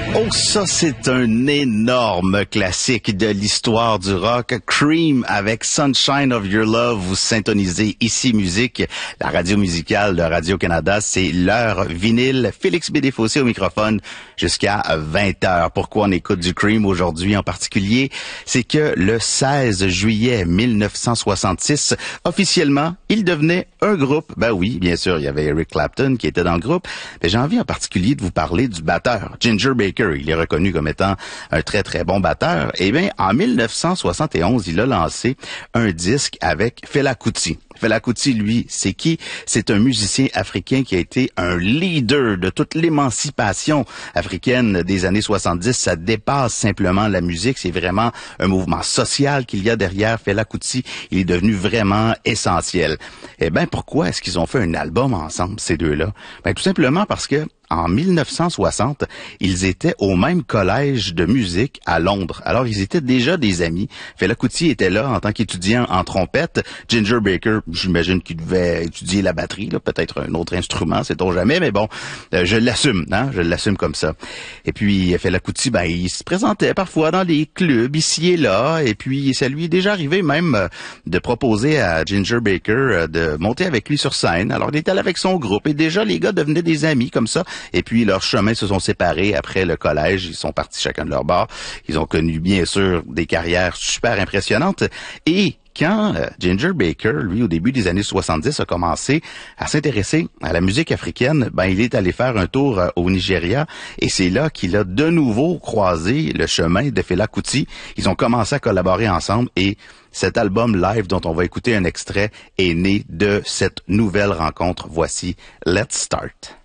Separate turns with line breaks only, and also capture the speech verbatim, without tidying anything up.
Oh, ça, c'est un énorme classique de l'histoire du rock. Cream avec Sunshine of Your Love. Vous syntonisez ici Musique, la radio musicale de Radio-Canada. C'est l'heure vinyle. Félix Bédéfossé au microphone jusqu'à vingt heures. Pourquoi on écoute du Cream aujourd'hui en particulier? C'est que le seize juillet mille neuf cent soixante-six, officiellement, il devenait un groupe. Ben oui, bien sûr, il y avait Eric Clapton qui était dans le groupe. Mais j'ai envie en particulier de vous parler du batteur, Ginger Baker. Il est reconnu comme étant un très, très bon batteur. Eh bien, en mille neuf cent soixante et onze, il a lancé un disque avec Fela Kuti. Fela Kuti, lui, c'est qui? C'est un musicien africain qui a été un leader de toute l'émancipation africaine des années soixante-dix. Ça dépasse simplement la musique. C'est vraiment un mouvement social qu'il y a derrière Fela Kuti. Il est devenu vraiment essentiel. Eh bien, pourquoi est-ce qu'ils ont fait un album ensemble, ces deux-là? Ben, tout simplement parce que en mille neuf cent soixante, ils étaient au même collège de musique à Londres. Alors, ils étaient déjà des amis. Fela Kuti était là en tant qu'étudiant en trompette. Ginger Baker, j'imagine qu'il devait étudier la batterie, là, peut-être un autre instrument, sait-on jamais, mais bon, euh, je l'assume, hein, je l'assume comme ça. Et puis, Fela Kuti, ben, il se présentait parfois dans les clubs, ici et là, et puis ça lui est déjà arrivé même euh, de proposer à Ginger Baker euh, de monter avec lui sur scène. Alors, il était là avec son groupe, et déjà, les gars devenaient des amis comme ça. Et puis, leurs chemins se sont séparés après le collège. Ils sont partis chacun de leur bord. Ils ont connu, bien sûr, des carrières super impressionnantes. Et quand euh, Ginger Baker, lui, au début des années soixante-dix, a commencé à s'intéresser à la musique africaine, ben, il est allé faire un tour euh, au Nigeria. Et c'est là qu'il a de nouveau croisé le chemin de Fela Kuti. Ils ont commencé à collaborer ensemble et cet album live dont on va écouter un extrait est né de cette nouvelle rencontre. Voici Let's Start.